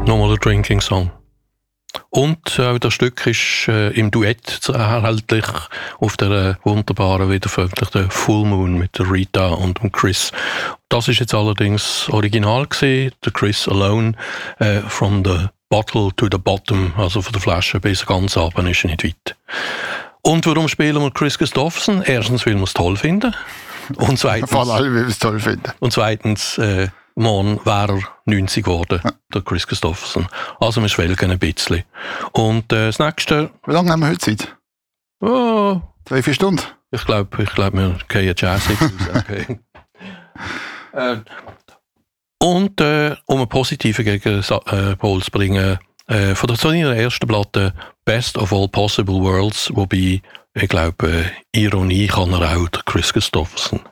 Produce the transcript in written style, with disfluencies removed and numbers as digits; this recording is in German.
Nochmal ein Drinking Song. Und das Stück ist im Duett erhältlich auf der wunderbaren, wiederveröffentlichten Full Moon mit der Rita und dem Chris. Das ist jetzt allerdings original gewesen, der Chris Alone, from the bottle to the bottom, also von der Flasche bis ganz runter ist er nicht weit. Und warum spielen wir Chris Christofferson? Erstens, weil wir es toll finden. Und zweitens, vor allem, weil wir es toll finden. Und zweitens, morgen wäre er 90 geworden, der Chris Christofferson. Also wir schwelgen ein bisschen. Und das nächste... Wie lange haben wir heute Zeit? 3-4 Stunden? Ich glaube, wir gehen jazzig. Okay. Und um einen positiven Gegenpol zu bringen, von seiner ersten Platte Best of All Possible Worlds, wobei, ich glaube, Ironie kann er auch, der Chris Christofferson.